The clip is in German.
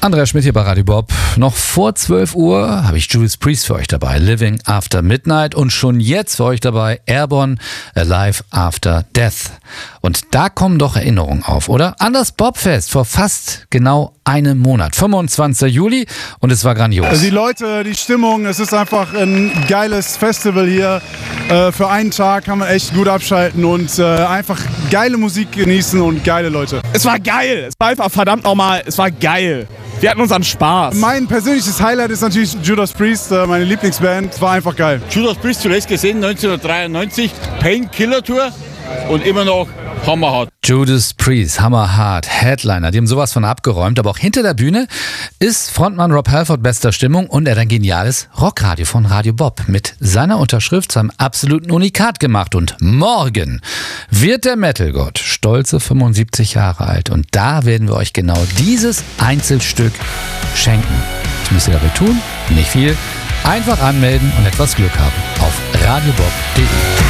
Andreas Schmidt hier bei Radio Bob. Noch vor 12 Uhr habe ich Judas Priest für euch dabei, Living After Midnight, und schon jetzt für euch dabei Airborne, Alive After Death. Und da kommen doch Erinnerungen auf, oder? An das Bobfest vor fast genau einem Monat, 25. Juli, und es war grandios. Die Leute, die Stimmung, es ist einfach ein geiles Festival hier. Für einen Tag kann man echt gut abschalten und einfach geile Musik genießen und geile Leute. Es war geil, es war einfach verdammt nochmal, es war geil. Wir hatten unseren Spaß. Mein persönliches Highlight ist natürlich Judas Priest, meine Lieblingsband. Es war einfach geil. Judas Priest zuletzt gesehen, 1993, Painkiller Tour und immer noch hammerhart. Judas Priest, hammerhart, Headliner, die haben sowas von abgeräumt, aber auch hinter der Bühne ist Frontmann Rob Halford bester Stimmung und er hat ein geniales Rockradio von Radio Bob mit seiner Unterschrift zu einem absoluten Unikat gemacht. Und morgen wird der Metalgott stolze 75 Jahre alt und da werden wir euch genau dieses Einzelstück schenken. Was müsst ihr dabei tun? Nicht viel. Einfach anmelden und etwas Glück haben auf radiobob.de.